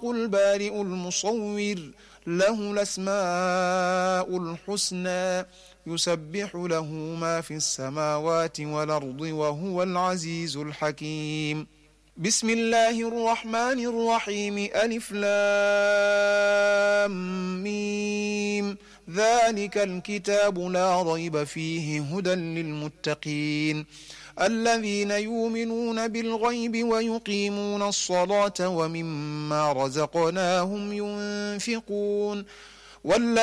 الخالق البارئ المصور له الأسماء الحسنى يسبح له ما في السماوات والأرض وهو العزيز الحكيم. بسم الله الرحمن الرحيم. ألف لام ميم ذلك الكتاب لا ريب فيه هدى للمتقين الذين يؤمنون بالغيب ويقيمون الصلاة ومما رزقناهم ينفقون